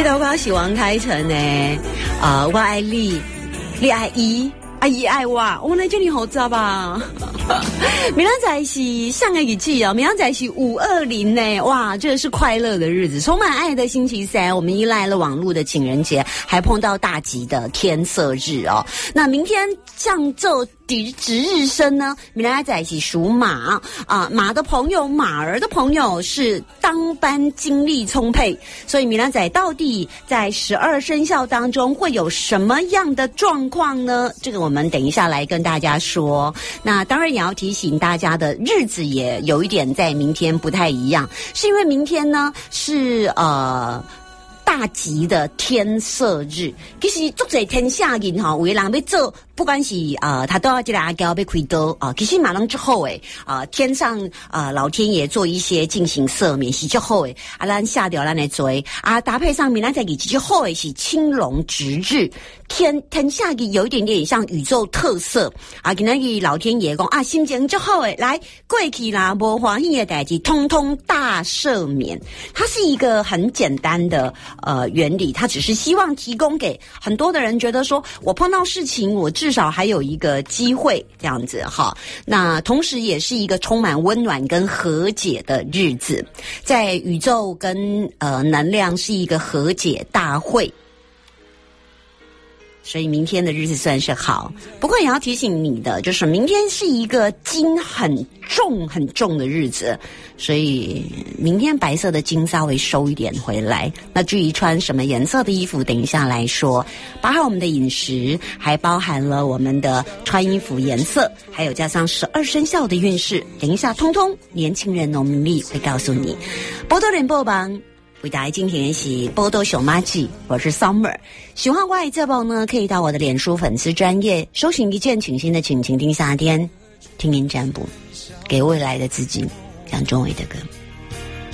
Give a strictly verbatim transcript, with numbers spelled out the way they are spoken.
道我是王凯成呢，啊、呃，我爱你，你爱伊，啊伊爱我，我来叫你好知吧？明天在是上个日期哦，明天在是五二零呢，哇，这是快乐的日子，充满爱的星期三，我们依赖了网络的情人节，还碰到大吉的天色日哦。那明天像这值值日生呢，明天在一起属马啊，马的朋友，马儿的朋友是当班精力充沛，所以明天在到底在十二生肖当中会有什么样的状况呢？这个我们等一下来跟大家说。那当然也要提醒大家的日子也有一点在明天不太一样，是因为明天呢是呃大吉的天色日，其实足侪天下人哈，有的人要做，不管是呃，他都要这个阿胶要开刀啊，其实马上之后诶，啊、呃，天上啊、呃、老天爷做一些进行赦免是之后诶，啊，咱下掉咱来追啊，搭配上面咱再给之后诶是青龙值日，天天下嘅有一点点像宇宙特色啊，给那个老天爷讲啊，心情之后诶，来过去啦，无欢喜的代志，通通大赦免。它是一个很简单的呃原理，它只是希望提供给很多的人，觉得说我碰到事情，我至少还有一个机会这样子哈。那同时也是一个充满温暖跟和解的日子，在宇宙跟呃能量是一个和解大会。所以明天的日子算是好，不过也要提醒你的，就是明天是一个金很重很重的日子，所以明天白色的金稍微收一点回来。那至于穿什么颜色的衣服，等一下来说。包含我们的饮食，还包含了我们的穿衣服颜色，还有加上十二生肖的运势，等一下通通年轻人农民历会告诉你。波多连播帮。为大家今天是波多熊妈记，我是 Summer。喜欢我的节目呢，可以到我的脸书粉丝专页搜寻一键请心的请倾听夏天，听音占卜，给未来的自己讲中伟的歌。